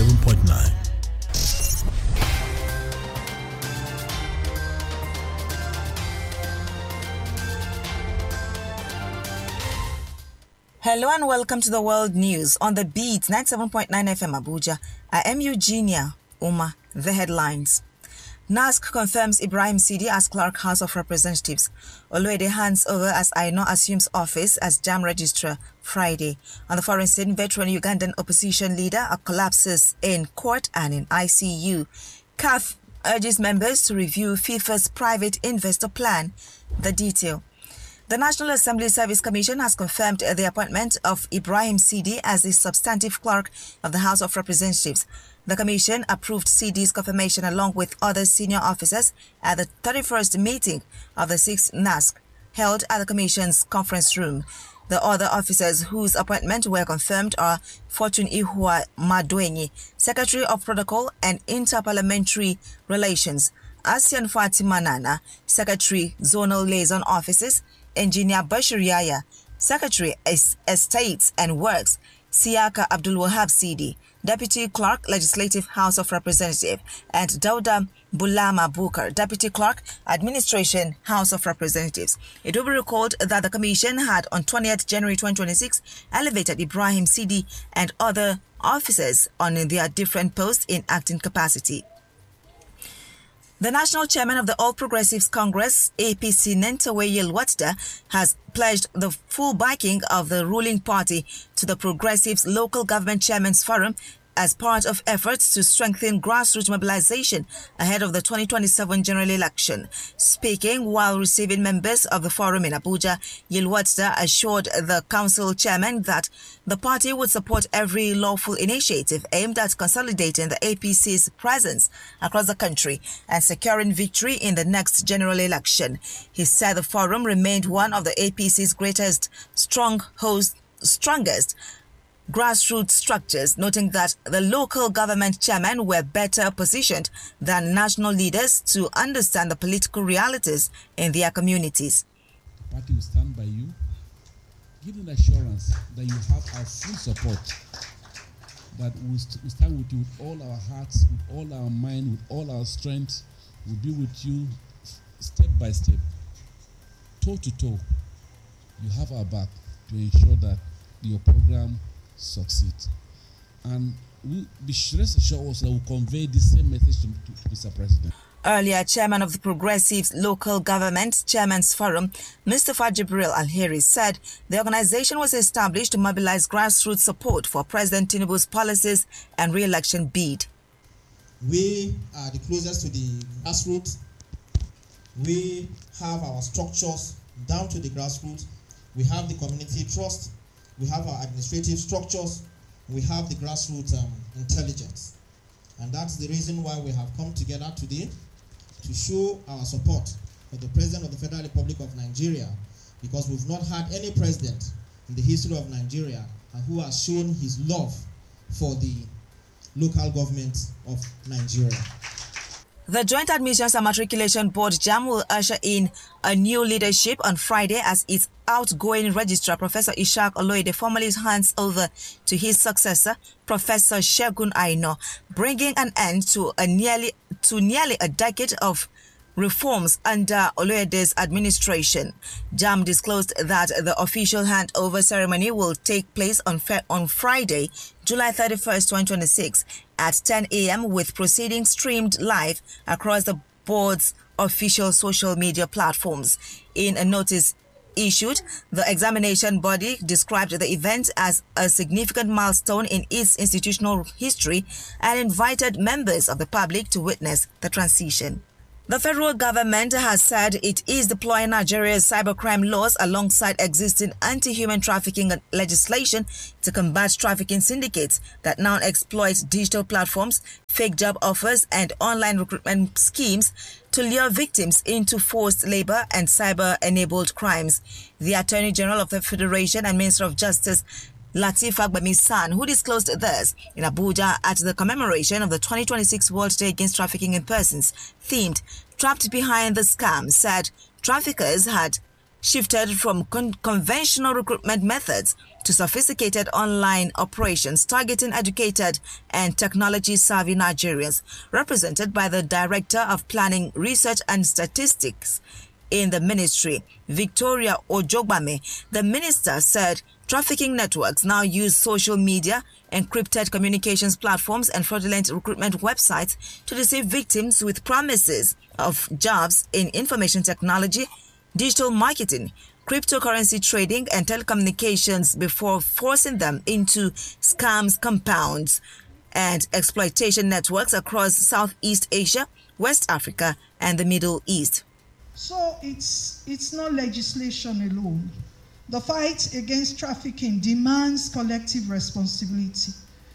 97.9. Hello and welcome to the World News on the Beat 97.9 FM Abuja. I am Eugenia Uma. The headlines. NASC confirms Ibrahim Sidi as Clerk House of Representatives. Oluwede hands over as Aino assumes office as JAM Registrar Friday. On the foreign scene, veteran Ugandan opposition leader collapses in court and in ICU. CAF urges members to review FIFA's private investor plan. The detail. The National Assembly Service Commission has confirmed the appointment of Ibrahim Sidi as the substantive clerk of the House of Representatives. The Commission approved Sidi's confirmation along with other senior officers at the 31st meeting of the 6th NASC held at the Commission's conference room. The other officers whose appointment were confirmed are Fortune Ihua Madwenyi, Secretary of Protocol and Interparliamentary Relations, Asian Fatima Nana, Secretary Zonal Liaison Offices, Engineer Bashir Yaya, Secretary Estates and Works, Siaka Abdul Wahab Sidi, Deputy Clerk, Legislative House of Representatives, and Dauda Bulama Bukar, Deputy Clerk, Administration House of Representatives. It will be recalled that the Commission had on 20th January 2026 elevated Ibrahim Sidi and other officers on their different posts in acting capacity. The National Chairman of the All Progressives Congress, APC Nentawe Yelwatda, has pledged the full backing of the ruling party to the Progressives Local Government Chairman's Forum as part of efforts to strengthen grassroots mobilization ahead of the 2027 general election. Speaking while receiving members of the forum in Abuja, Yelwatda assured the council chairman that the party would support every lawful initiative aimed at consolidating the APC's presence across the country and securing victory in the next general election. He said the forum remained one of the APC's strongest grassroots structures, noting that the local government chairmen were better positioned than national leaders to understand the political realities in their communities. The party will stand by you, giving assurance that you have our full support, that we stand with you with all our hearts, with all our mind, with all our strength. We'll be with you step by step, toe to toe. You have our back to ensure that your program succeed, and we be rest assured also that we'll convey the same message to Mr. President. Earlier, Chairman of the Progressives Local Government Chairman's Forum, Mustafa Jibril Alheri, said the organization was established to mobilize grassroots support for President Tinubu's policies and re-election bid. We are the closest to the grassroots. We have our structures down to the grassroots. We have the community trust. We have our administrative structures, we have the grassroots intelligence. And that's the reason why we have come together today to show our support for the President of the Federal Republic of Nigeria, because we've not had any president in the history of Nigeria who has shown his love for the local government of Nigeria. The Joint Admissions and Matriculation Board JAM will usher in a new leadership on Friday as its outgoing registrar, Professor Ishaq Oloyede, formally hands over to his successor, Professor Shegun Aino, bringing an end to nearly a decade of reforms under Oloyede's administration. JAM disclosed that the official handover ceremony will take place on Friday, July 31st, 2026 at 10 a.m. with proceedings streamed live across the board's official social media platforms. In a notice issued, the examination body described the event as a significant milestone in its institutional history and invited members of the public to witness the transition. The federal government has said it is deploying Nigeria's cybercrime laws alongside existing anti-human trafficking legislation to combat trafficking syndicates that now exploit digital platforms, fake job offers, and online recruitment schemes to lure victims into forced labor and cyber-enabled crimes. The Attorney General of the Federation and Minister of Justice, Lateef Agbemissan, who disclosed this in Abuja at the commemoration of the 2026 World Day Against Trafficking in Persons, themed Trapped Behind the Scam, said traffickers had shifted from conventional recruitment methods to sophisticated online operations targeting educated and technology-savvy Nigerians, represented by the Director of Planning, Research and Statistics in the ministry, Victoria Ojogbame. The minister said trafficking networks now use social media, encrypted communications platforms and fraudulent recruitment websites to deceive victims with promises of jobs in information technology, digital marketing, cryptocurrency trading and telecommunications before forcing them into scams compounds and exploitation networks across Southeast Asia, West Africa and the Middle East. So it's not legislation alone. The fight against trafficking demands collective responsibility.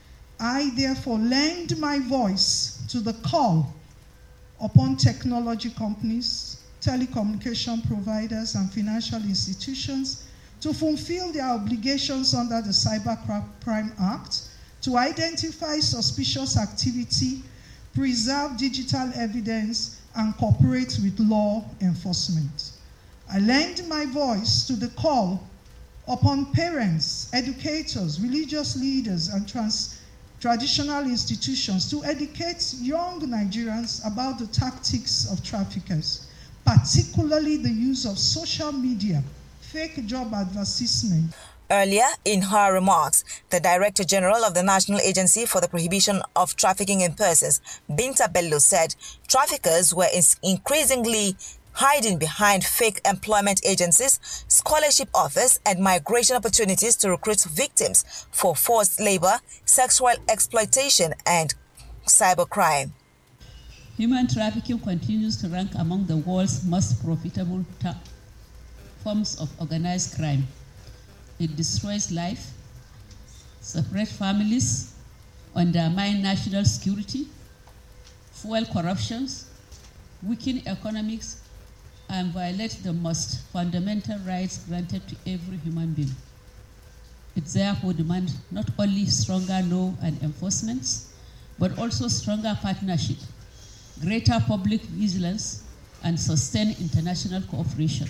I therefore lend my voice to the call upon technology companies, telecommunication providers, and financial institutions to fulfill their obligations under the Cybercrime Act, to identify suspicious activity, preserve digital evidence, and cooperate with law enforcement. I lend my voice to the call upon parents, educators, religious leaders, and traditional institutions to educate young Nigerians about the tactics of traffickers, particularly the use of social media, fake job advertisement. Earlier, in her remarks, the Director General of the National Agency for the Prohibition of Trafficking in Persons, Binta Bello, said traffickers were increasingly hiding behind fake employment agencies, scholarship offers, and migration opportunities to recruit victims for forced labor, sexual exploitation, and cybercrime. Human trafficking continues to rank among the world's most profitable forms of organized crime. It destroys life, separates families, undermines national security, fuels corruptions, weakens economics, and violates the most fundamental rights granted to every human being. It therefore demands not only stronger law and enforcement, but also stronger partnership, greater public vigilance, and sustained international cooperation.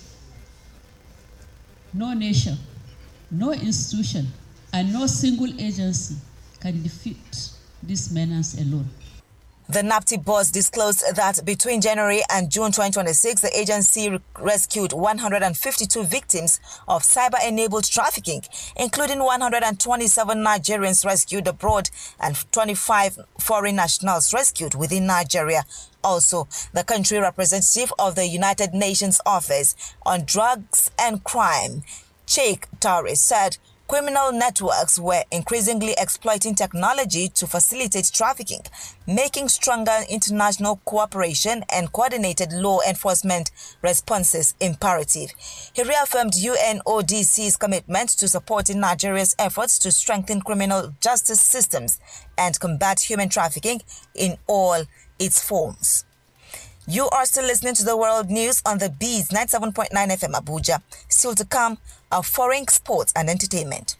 No nation, no institution, and no single agency can defeat this menace alone. The NAPTIP boss disclosed that between January and June 2026, the agency rescued 152 victims of cyber-enabled trafficking, including 127 Nigerians rescued abroad and 25 foreign nationals rescued within Nigeria. Also, the country representative of the United Nations Office on Drugs and Crime, Cheikh Tari, said criminal networks were increasingly exploiting technology to facilitate trafficking, making stronger international cooperation and coordinated law enforcement responses imperative. He reaffirmed UNODC's commitment to supporting Nigeria's efforts to strengthen criminal justice systems and combat human trafficking in all its forms. You are still listening to the World News on the Beats 97.9 FM Abuja. Still to come, our foreign sports and entertainment.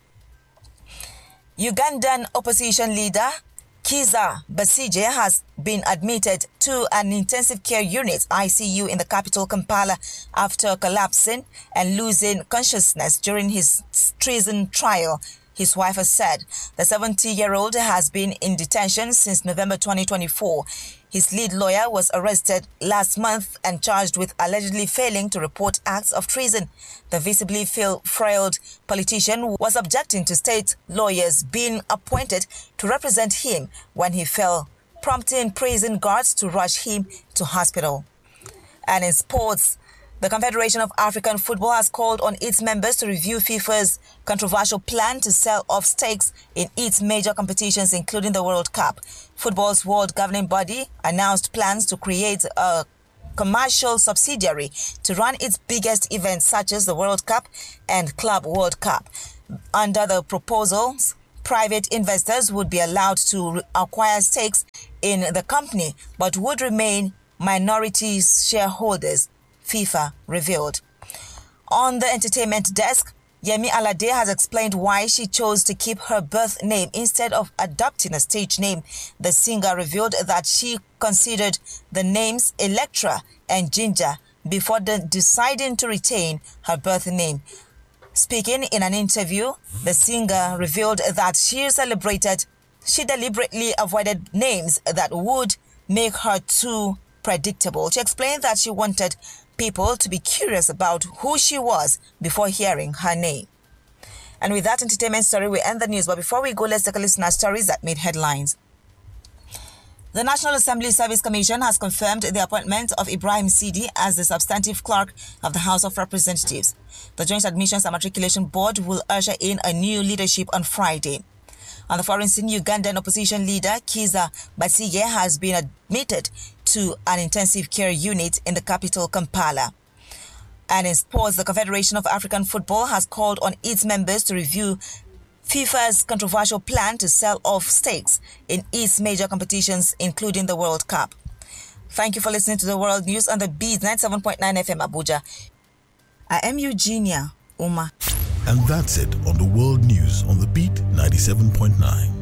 Ugandan opposition leader Kizza Besigye has been admitted to an intensive care unit (ICU) in the capital Kampala after collapsing and losing consciousness during his treason trial. His wife has said the 70-year-old has been in detention since November 2024. His lead lawyer was arrested last month and charged with allegedly failing to report acts of treason. The visibly frailed politician was objecting to state lawyers being appointed to represent him when he fell, prompting prison guards to rush him to hospital. And in sports, the Confederation of African Football has called on its members to review FIFA's controversial plan to sell off stakes in its major competitions, including the World Cup. Football's world governing body announced plans to create a commercial subsidiary to run its biggest events such as the World Cup and Club World Cup. Under the proposals, private investors would be allowed to acquire stakes in the company but would remain minority shareholders, FIFA revealed. On the entertainment desk, Yemi Alade has explained why she chose to keep her birth name instead of adopting a stage name. The singer revealed that she considered the names Electra and Ginger before deciding to retain her birth name. Speaking in an interview, the singer revealed that she deliberately avoided names that would make her too predictable. She explained that she wanted people to be curious about who she was before hearing her name. And with that entertainment story, we end the news. But before we go, let's take a listen to stories that made headlines. The National Assembly Service Commission has confirmed the appointment of Ibrahim Sidi as the substantive clerk of the House of Representatives. The Joint Admissions and Matriculation Board will usher in a new leadership on Friday. On the foreign scene, Ugandan opposition leader Kizza Besigye has been admitted to an intensive care unit in the capital, Kampala. And in sports, the Confederation of African Football has called on its members to review FIFA's controversial plan to sell off stakes in its major competitions, including the World Cup. Thank you for listening to the World News on the Beat 97.9 FM Abuja. I am Eugenia Uma. And that's it on the World News on the Beat 97.9.